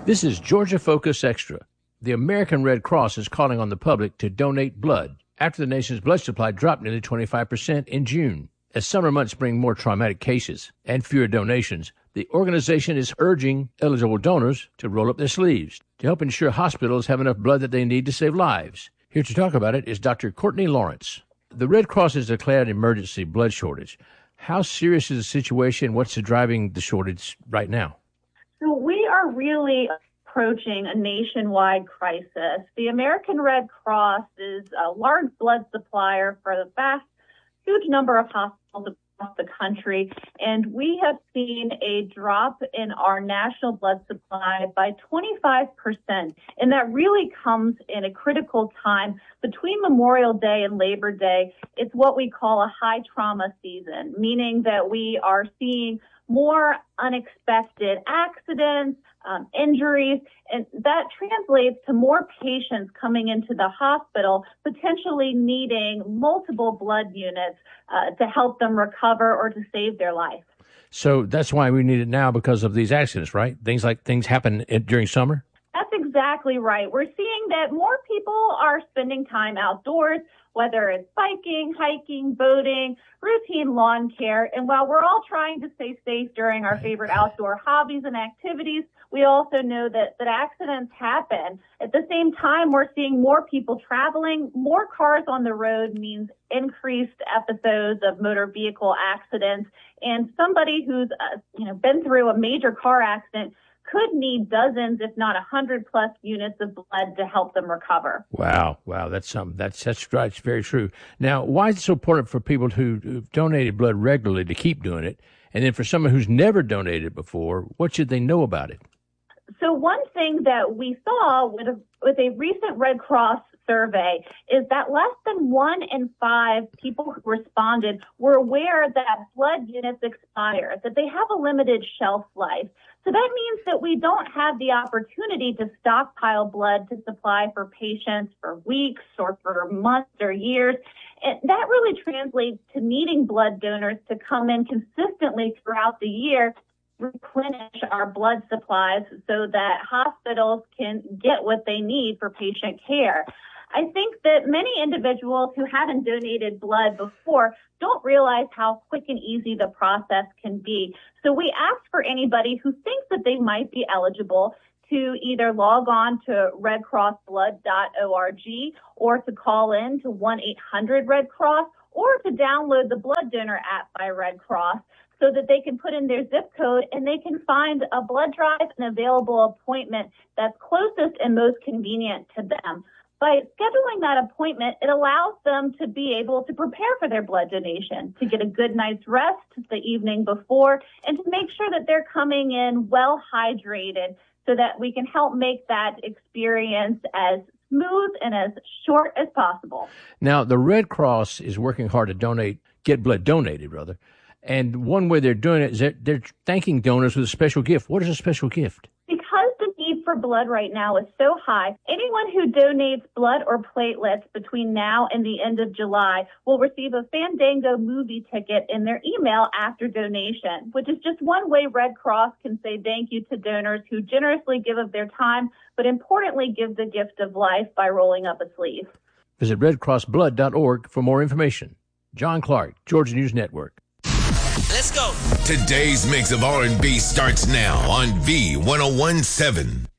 This is Georgia Focus Extra. The American Red Cross is calling on the public to donate blood after the nation's blood supply dropped nearly 25% in June. As summer months bring more traumatic cases and fewer donations, the organization is urging eligible donors to roll up their sleeves to help ensure hospitals have enough blood that they need to save lives. Here to talk about it is Dr. Courtney Lawrence. The Red Cross has declared an emergency blood shortage. How serious is the situation? What's driving the shortage right now? So we are really approaching a nationwide crisis. The American Red Cross is a large blood supplier for the huge number of hospitals across the country, and we have seen a drop in our national blood supply by 25%. And that really comes in a critical time between Memorial Day and Labor Day. It's what we call a high trauma season, meaning that we are seeing more unexpected accidents, injuries, and that translates to more patients coming into the hospital, potentially needing multiple blood units to help them recover or to save their life. So that's why we need it now, because of these accidents, right? Things happen during summer? That's exactly right. We're seeing that more people are spending time outdoors, whether it's biking, hiking, boating, routine lawn care. And while we're all trying to stay safe during our favorite outdoor hobbies and activities, we also know that accidents happen. At the same time, we're seeing more people traveling. More cars on the road means increased episodes of motor vehicle accidents. And somebody who's been through a major car accident could need dozens, if not 100 plus units of blood to help them recover. Wow. That's something. That's right. It's very true. Now, why is it so important for people who've donated blood regularly to keep doing it? And then for someone who's never donated before, what should they know about it? So one thing that we saw with a recent Red Cross survey is that less than 1 in 5 people who responded were aware that blood units expire, that they have a limited shelf life. So that means that we don't have the opportunity to stockpile blood to supply for patients for weeks or for months or years. And that really translates to needing blood donors to come in consistently throughout the year, replenish our blood supplies so that hospitals can get what they need for patient care. I think that many individuals who haven't donated blood before don't realize how quick and easy the process can be. So we ask for anybody who thinks that they might be eligible to either log on to redcrossblood.org or to call in to 1-800-RED-CROSS or to download the Blood Donor app by Red Cross, so that they can put in their zip code and they can find a blood drive and available appointment that's closest and most convenient to them. By scheduling that appointment, it allows them to be able to prepare for their blood donation, to get a good night's rest the evening before, and to make sure that they're coming in well hydrated so that we can help make that experience as smooth and as short as possible. Now, the Red Cross is working hard to get blood donated, rather. And one way they're doing it is they're thanking donors with a special gift. What is a special gift? Because the need for blood right now is so high, anyone who donates blood or platelets between now and the end of July will receive a Fandango movie ticket in their email after donation, which is just one way Red Cross can say thank you to donors who generously give of their time, but importantly give the gift of life by rolling up a sleeve. Visit redcrossblood.org for more information. John Clark, Georgia News Network. Let's go. Today's mix of R&B starts now on V1017.